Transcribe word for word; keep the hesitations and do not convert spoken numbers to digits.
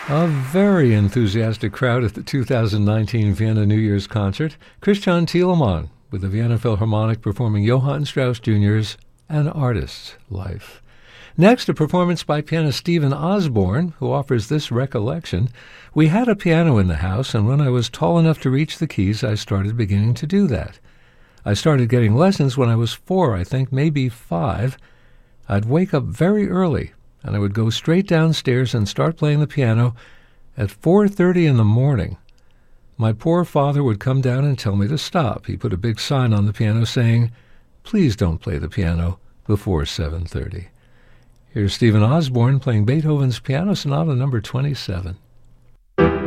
A very enthusiastic crowd at the two thousand nineteen Vienna New Year's concert. Christian Thielemann with the Vienna Philharmonic performing Johann Strauss Junior's An Artist's Life. Next, a performance by pianist Stephen Osborne, who offers this recollection. We had a piano in the house, and when I was tall enough to reach the keys, I started beginning to do that. I started getting lessons when I was four, I think, maybe five. I'd wake up very early, and I would go straight downstairs and start playing the piano at four thirty in the morning. My poor father would come down and tell me to stop. He put a big sign on the piano saying, "Please don't play the piano before seven thirty. Here's Stephen Osborne playing Beethoven's Piano Sonata number twenty-seven.